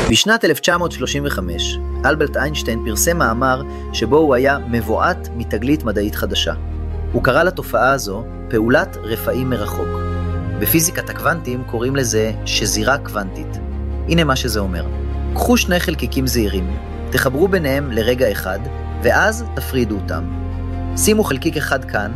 בשנת 1935, אלברט איינשטיין פרסם מאמר שבו הוא היה מבועת מתגלית מדעית חדשה. הוא קרא לתופעה הזו פעולת רפאים מרחוק. בפיזיקת הקוונטים קוראים לזה שזירה קוונטית. הנה מה שזה אומר. קחו שני חלקיקים זעירים, תחברו ביניהם לרגע אחד, ואז תפרידו אותם. שימו חלקיק אחד כאן